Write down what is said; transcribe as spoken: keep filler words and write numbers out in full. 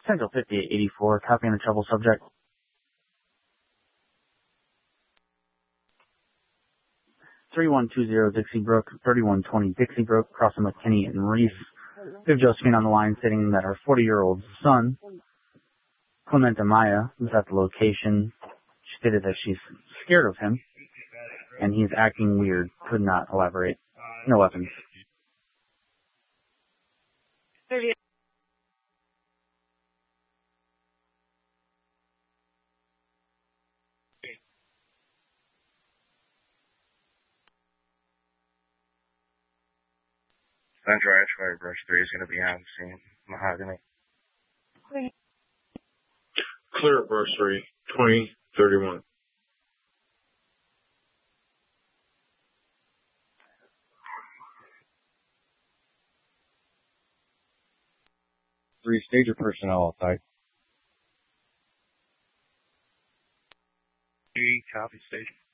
Central fifty-eight eighty-four, copy on the trouble subject. thirty-one twenty Dixie Brook, thirty-one twenty Dixie Brook, crossing McKinney and Reese. We have Josephine on the line stating that her forty-year-old son, Clement Amaya, was at the location. She stated that she's scared of him, and he's acting weird. Could not elaborate. No weapons. thirty. Central Archway, Brush three is going to be on scene. Mahogany. Clear at Brush three, twenty thirty-one. Three stager personnel outside. Three, copy station.